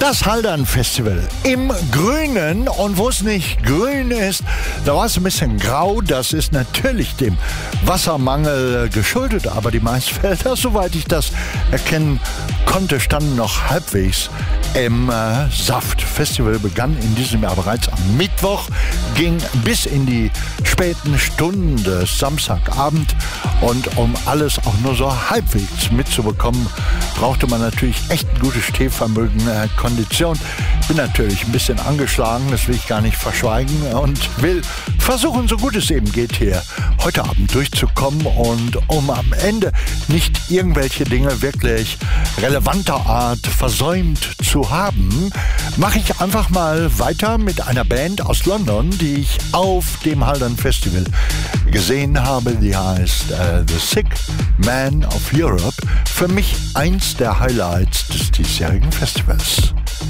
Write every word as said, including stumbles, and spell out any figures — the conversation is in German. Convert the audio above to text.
Das Haldern Festival im Grünen, und wo es nicht grün ist, da war es ein bisschen grau. Das ist natürlich dem Wassermangel geschuldet, aber die Maisfelder, soweit ich das erkennen konnte, standen noch halbwegs im äh, Saft. Festival begann in diesem Jahr bereits am Mittwoch, ging bis in die späten Stunden des Samstagabend, und um alles auch nur so halbwegs mitzubekommen, brauchte man natürlich echt ein gutes Stehvermögen, äh, Kondition. Bin natürlich ein bisschen angeschlagen, das will ich gar nicht verschweigen, und will versuchen, so gut es eben geht, hier heute Abend durchzukommen, und um am Ende nicht irgendwelche Dinge wirklich relevanter Art versäumt zu haben, mache ich einfach mal weiter mit einer Band aus London, die ich auf dem Haldern Festival gesehen habe. Die heißt äh, The Sick Man of Europe. Für mich eins der Highlights des diesjährigen Festivals.